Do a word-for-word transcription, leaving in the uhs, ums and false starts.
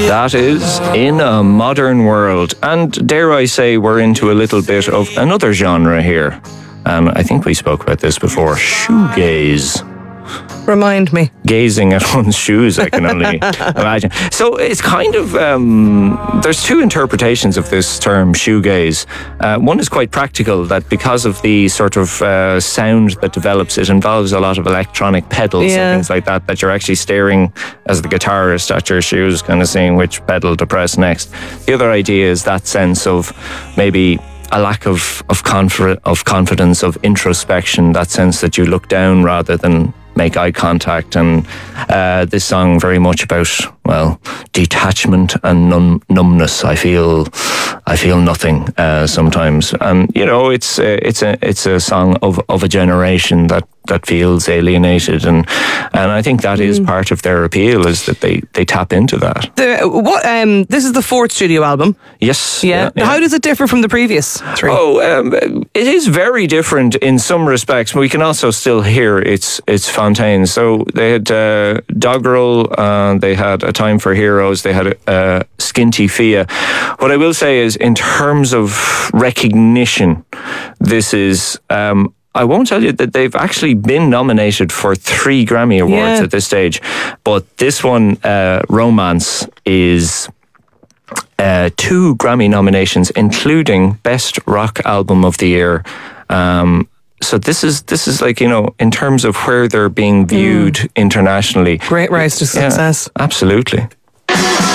That is In a Modern World. And dare I say, we're into a little bit of another genre here. And I think we spoke about this before. Shoegaze. Remind me. Gazing at one's shoes, I can only imagine. So it's kind of, um, there's two interpretations of this term, shoegaze. Uh, one is quite practical, that because of the sort of uh, sound that develops, it involves a lot of electronic pedals Yeah. and things like that, that you're actually staring as the guitarist at your shoes, kind of seeing which pedal to press next. The other idea is that sense of maybe a lack of of, confi- of confidence, of introspection, that sense that you look down rather than make eye contact. And uh, this song very much about, well, detachment and numb- numbness. I feel, I feel nothing uh, sometimes, and you know, it's uh, it's a it's a song of of a generation that that feels alienated, and and I think that is part of their appeal, is that they they tap into that. The, what? Um, this is the fourth studio album. Yes. Yeah. yeah. How does it differ from the previous three? Oh, um, it is very different in some respects. We can also still hear its its Fontaine. So they had uh, Doggerel, uh, they had A Time for Heroes, they had uh, Skinty Fia. What I will say is, in terms of recognition, this is. Um, I won't tell you that they've actually been nominated for three Grammy Awards Yeah. at this stage, but this one, uh, Romance, is uh, two Grammy nominations, including Best Rock Album of the Year. Um, so this is this is like, you know, in terms of where they're being viewed mm. internationally. Great rise to success. Yeah, absolutely.